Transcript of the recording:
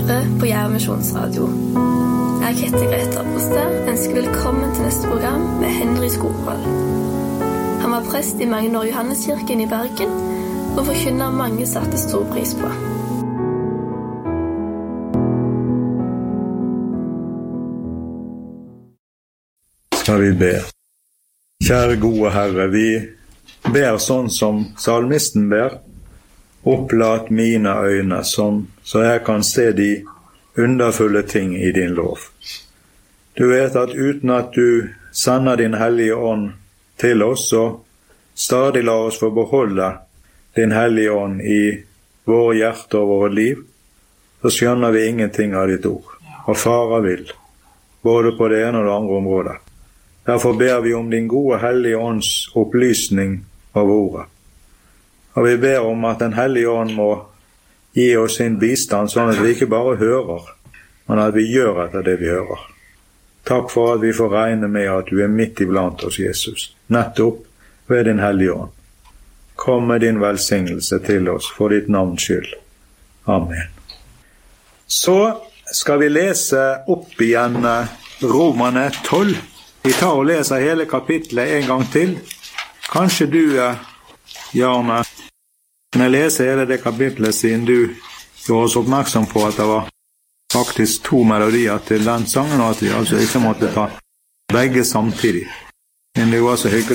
hører på Jerv Misjonsradio. Jeg heter Greta Apostel, ønsker velkommen til neste program med Henry Skogvold. Han var prest i mange år i Johanneskirken i Bergen, og forkynner mange satte stor pris på. Skal vi be. Kjære gode Herre, vi ber sånn som salmisten ber. Opplat mine øyne så jeg kan se de underfulle ting i din lov. Du vet at uten at du sender din hellige ånd til oss, så stadig la oss få beholde din hellige ånd i våre hjerter og våre liv, så skjønner vi ingenting av ditt ord, og farer vill, både på det ene og det andre området. Derfor ber vi om din gode hellige ånds opplysning av ordet. Og vi ber om at den hellige ånd må gi oss sin bistand, sånn at vi ikke bare hører, men at vi gjør etter det vi hører. Takk for at vi får regne med at du er midt iblant oss, Jesus, nettopp ved din hellige ånd. Kom med din velsignelse til oss for ditt navns skyld. Amen. Så skal vi lese opp igjen Romerne 12. Vi tar og leser hele kapitlet en gang til. Kanskje du, Jarne, kan jeg lese hele det kapitlet siden du gjorde oss oppmerksom på at det var faktisk 2 melodier til den sangen, og at vi altså ikke måtte ta begge samtidig. Men det var så hyggelig